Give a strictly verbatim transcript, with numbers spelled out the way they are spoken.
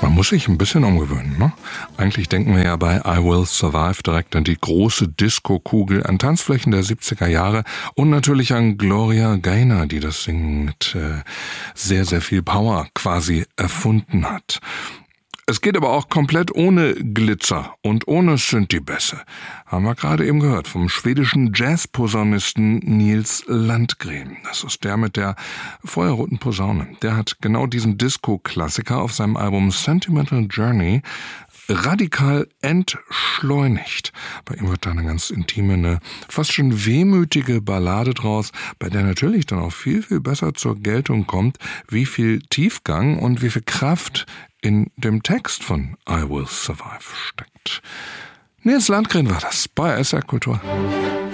Man muss sich ein bisschen umgewöhnen, ne? Eigentlich denken wir ja bei I Will Survive direkt an die große Disco-Kugel, an Tanzflächen der siebziger Jahre und natürlich an Gloria Gaynor, die das Singen mit äh, sehr, sehr viel Power quasi erfunden hat. Es geht aber auch komplett ohne Glitzer und ohne Synthie-Bässe. Haben wir gerade eben gehört vom schwedischen Jazz-Posaunisten Nils Landgren. Das ist der mit der feuerroten Posaune. Der hat genau diesen Disco-Klassiker auf seinem Album Sentimental Journey radikal entschleunigt. Bei ihm wird da eine ganz intime, eine fast schon wehmütige Ballade draus, bei der natürlich dann auch viel, viel besser zur Geltung kommt, wie viel Tiefgang und wie viel Kraft in dem Text von I Will Survive steckt. Nils Landgren war das bei S R Kultur.